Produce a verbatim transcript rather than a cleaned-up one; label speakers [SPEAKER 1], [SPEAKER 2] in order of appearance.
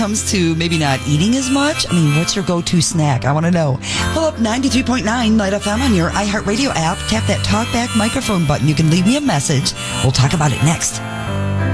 [SPEAKER 1] comes to maybe not eating as much, I mean, what's your go-to snack? I want to know. Pull up ninety-three point nine Light F M on your iHeartRadio app. Tap that talkback microphone button. You can leave me a message. We'll talk about it next.